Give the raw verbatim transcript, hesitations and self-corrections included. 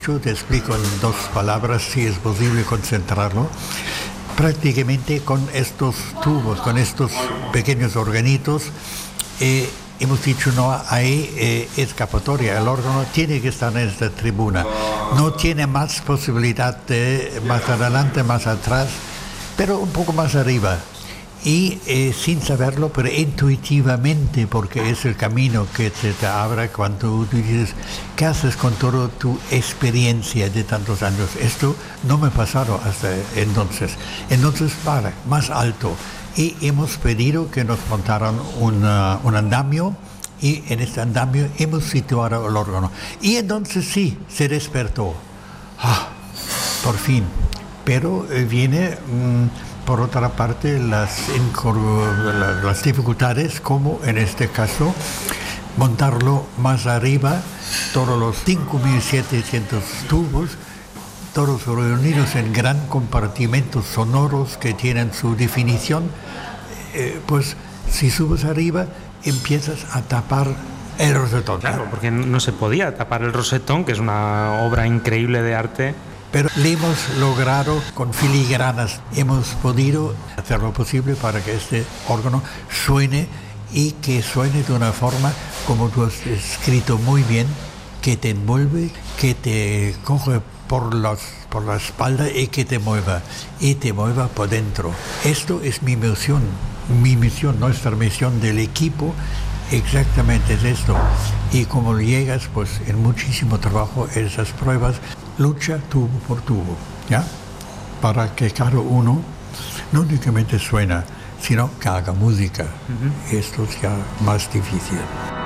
Yo te explico en dos palabras, si es posible concentrarlo. Prácticamente con estos tubos, con estos pequeños organitos, eh, hemos dicho no hay eh, escapatoria. El órgano tiene que estar en esta tribuna. No tiene más posibilidad de más adelante, más atrás, pero un poco más arriba. Y eh, sin saberlo, pero intuitivamente, porque es el camino que te, te abre cuando tú dices, ¿qué haces con toda tu experiencia de tantos años? Esto no me pasaron hasta entonces. Entonces, vale, más alto. Y hemos pedido que nos montaran una, un andamio, y en este andamio hemos situado el órgano. Y entonces sí, se despertó. Ah, por fin. Pero eh, viene... Mmm, por otra parte, las, las dificultades, como en este caso, montarlo más arriba, todos los cinco mil setecientos tubos, todos reunidos en gran compartimentos sonoros que tienen su definición, eh, pues si subes arriba, empiezas a tapar el rosetón. Claro, porque no se podía tapar el rosetón, que es una obra increíble de arte. Pero le hemos logrado con filigranas, hemos podido hacer lo posible para que este órgano suene y que suene de una forma, como tú has escrito muy bien, que te envuelve, que te coge por, los, por la espalda y que te mueva, y te mueva por dentro. Esto es mi misión, mi misión, nuestra misión del equipo. Exactamente es esto. Y como llegas, pues en muchísimo trabajo en esas pruebas, lucha tubo por tubo, ¿ya? Para que cada uno no únicamente suena, sino que haga música. Uh-huh. Esto es ya más difícil.